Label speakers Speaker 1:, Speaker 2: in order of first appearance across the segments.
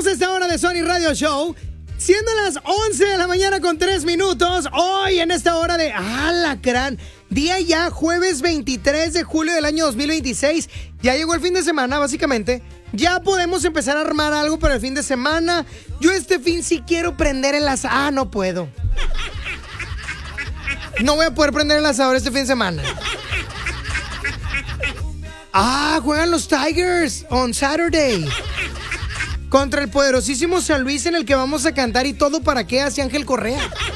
Speaker 1: Comenzamos esta hora de Sony Radio Show, siendo las 11 de la mañana con 3 minutos. Hoy en esta hora de Alacrán, día ya jueves 23 de julio del año 2026. Ya llegó el fin de semana, básicamente. Ya podemos empezar a armar algo para el fin de semana. Yo este fin sí quiero prender el asador. Ah, no puedo. No voy a poder prender el asador este fin de semana. Ah, juegan los Tigers on Saturday contra el poderosísimo San Luis, en el que vamos a cantar Y todo para qué hace Ángel Correa.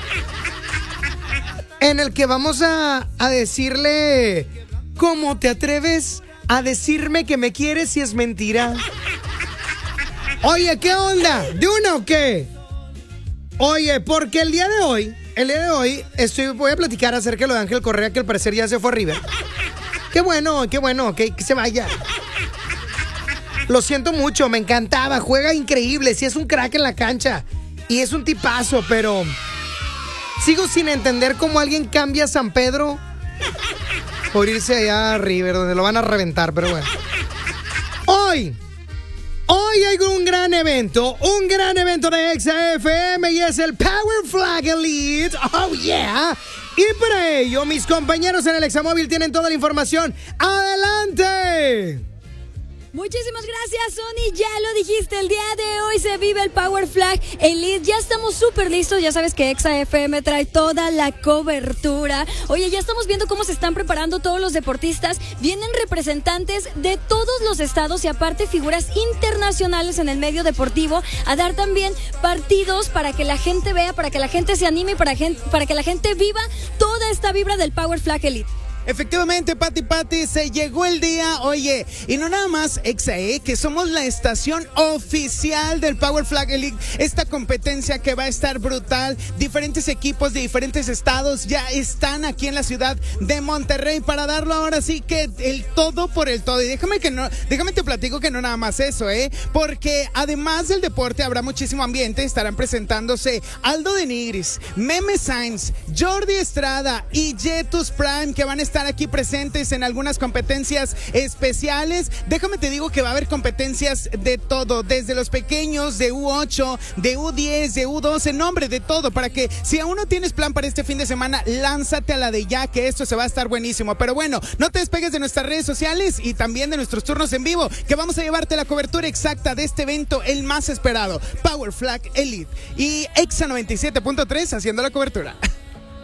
Speaker 1: En el que vamos a decirle: ¿cómo te atreves a decirme que me quieres si es mentira? Oye, ¿qué onda? ¿De una o qué? Oye, porque el día de hoy voy a platicar acerca de lo de Ángel Correa, que al parecer ya se fue a River. Qué bueno, que se vaya. Lo siento mucho, me encantaba, juega increíble, sí es un crack en la cancha y es un tipazo, pero sigo sin entender cómo alguien cambia a San Pedro por irse allá a River, donde lo van a reventar, pero bueno. Hoy hay un gran evento de XFM y es el Power Flag Elite. Oh yeah. Y para ello, mis compañeros en el Examóvil tienen toda la información. ¡Adelante!
Speaker 2: Muchísimas gracias, Sony. Ya lo dijiste, el día de hoy se vive el Power Flag Elite. Ya estamos súper listos. Ya sabes que XFM trae toda la cobertura. Oye, ya estamos viendo cómo se están preparando todos los deportistas. Vienen representantes de todos los estados y aparte figuras internacionales en el medio deportivo a dar también partidos para que la gente vea, para que la gente se anime y para que la gente viva toda esta vibra del Power Flag Elite.
Speaker 3: Efectivamente, Pati, se llegó el día, oye, y no nada más XAE, que somos la estación oficial del Power Flag Elite, esta competencia que va a estar brutal. Diferentes equipos de diferentes estados ya están aquí en la ciudad de Monterrey para darlo ahora sí que el todo por el todo. Y déjame te platico que no nada más eso, porque además del deporte habrá muchísimo ambiente. Estarán presentándose Aldo de Nigris, Meme Sainz, Jordi Estrada y Jetus Prime, que van a estar aquí presentes en algunas competencias especiales. Déjame te digo que va a haber competencias de todo, desde los pequeños, de U8, de U10, de U12, nombre de todo, para que si aún no tienes plan para este fin de semana, lánzate a la de ya, que esto se va a estar buenísimo. Pero bueno, no te despegues de nuestras redes sociales y también de nuestros turnos en vivo, que vamos a llevarte la cobertura exacta de este evento, el más esperado, Power Flag Elite, y Exa 97.3 haciendo la cobertura.